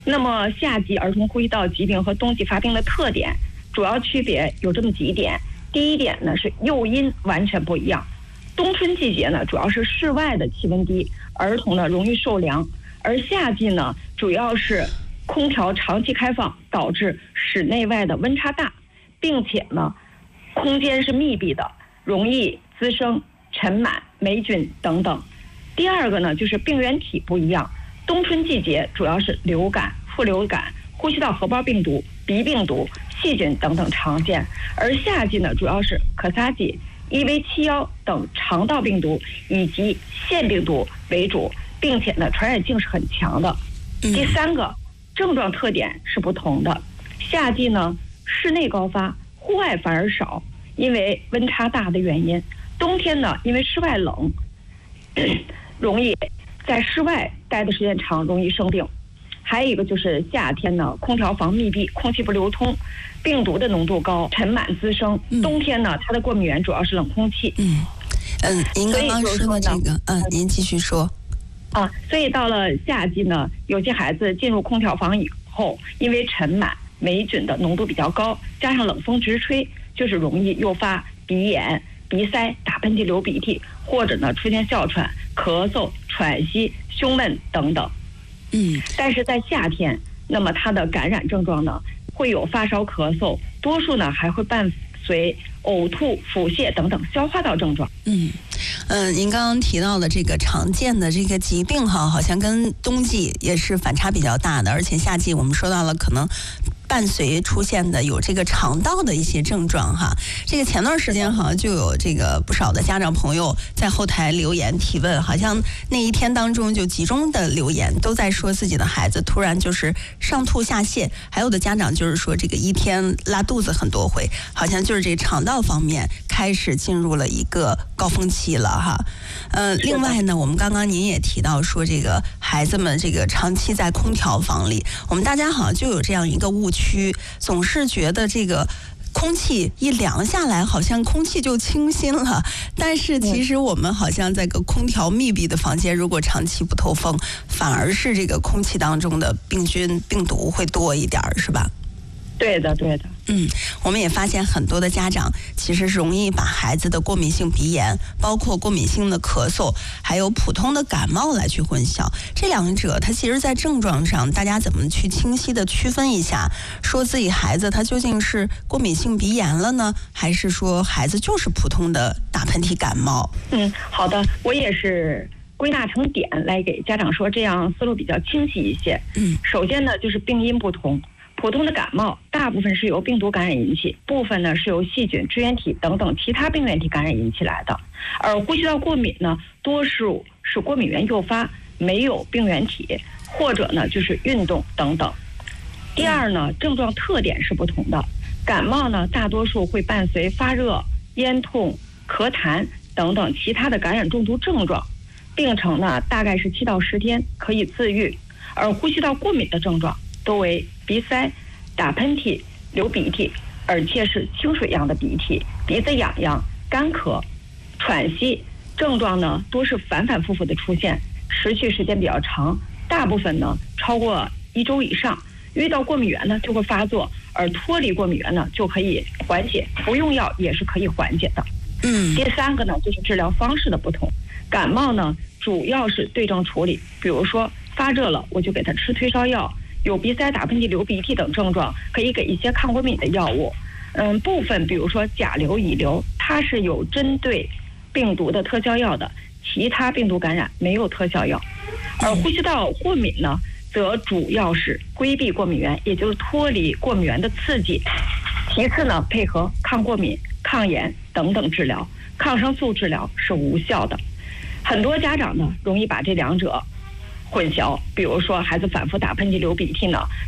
那么夏季儿童呼吸道疾病和冬季发病的特点主要区别有这么几点。第一点呢是诱因完全不一样。冬春季节呢主要是室外的气温低，儿童呢容易受凉，而夏季呢主要是空调长期开放导致室内外的温差大，并且呢空间是密闭的，容易滋生尘螨、霉菌等等。第二个呢就是病原体不一样。冬春季节主要是流感、副流感、呼吸道合胞病毒、鼻病毒、细菌等等常见，而夏季呢主要是可萨季、EV71等肠道病毒以及腺病毒为主，并且呢传染性是很强的。第三个，症状特点是不同的。夏季呢室内高发，户外反而少，因为温差大的原因。冬天呢因为室外冷，容易在室外待的时间长，容易生病。还有一个就是夏天呢空调房密闭，空气不流通，病毒的浓度高，尘螨滋生。冬天呢它的过敏源主要是冷空气。 您刚刚说的这个您继续说。 所以到了夏季呢，有些孩子进入空调房以后，因为尘螨、霉菌的浓度比较高，加上冷风直吹，就是容易诱发鼻炎、鼻塞、打喷嚏、流鼻涕，或者呢出现哮喘、咳嗽、喘息、胸闷等等。但是在夏天，那么它的感染症状呢会有发烧、咳嗽，多数呢还会伴随呕吐、腹泻等等消化道症状。 您刚刚提到的这个常见的这个疾病好像跟冬季也是反差比较大的，而且夏季我们说到了可能伴随出现的有这个肠道的一些症状哈。这个前段时间好像就有这个不少的家长朋友在后台留言提问，好像那一天当中就集中的留言都在说自己的孩子突然就是上吐下泻，还有的家长就是说这个一天拉肚子很多回，好像就是这个肠道方面开始进入了一个高峰期了哈。另外呢，我们刚刚您也提到说这个孩子们这个长期在空调房里，我们大家好像就有这样一个误区，总是觉得这个空气一凉下来好像空气就清新了，但是其实我们好像在个空调密闭的房间，如果长期不透风，反而是这个空气当中的病菌病毒会多一点，是吧？ 对的。 我们也发现很多的家长其实是容易把孩子的过敏性鼻炎，包括过敏性的咳嗽，还有普通的感冒来去混淆。这两者它其实在症状上大家怎么去清晰的区分一下，说自己孩子他究竟是过敏性鼻炎了呢，还是说孩子就是普通的打喷嚏感冒？ 好的，我也是归纳成点来给家长说，这样思路比较清晰一些。首先呢就是病因不同。普通的感冒大部分是由病毒感染引起，部分呢是由细菌、支原体等等其他病原体感染引起来的。而呼吸道过敏呢，多数是过敏源诱发，没有病原体，或者呢就是运动等等。第二呢，症状特点是不同的。感冒呢，大多数会伴随发热、咽痛、咳痰等等其他的感染中毒症状，病程呢大概是7到10天，可以自愈。而呼吸道过敏的症状多为鼻塞、打喷嚏、流鼻涕，而且是清水样的鼻涕，鼻子痒痒、干咳、喘息，症状呢多是反反复复的出现，持续时间比较长，大部分呢超过1周以上。遇到过敏源呢就会发作，而脱离过敏源呢就可以缓解，服用药也是可以缓解的。第三个呢就是治疗方式的不同。感冒呢主要是对症处理，比如说发热了我就给他吃退烧药，有鼻塞、打喷嚏、流鼻涕等症状，可以给一些抗过敏的药物。部分比如说甲流、乙流，它是有针对病毒的特效药的，其他病毒感染没有特效药。而呼吸道过敏呢，则主要是规避过敏源，也就是脱离过敏源的刺激。其次呢，配合抗过敏、抗炎等等治疗，抗生素治疗是无效的。很多家长呢容易把这两者混淆，比如说孩子反复打喷嚏、流鼻涕呢，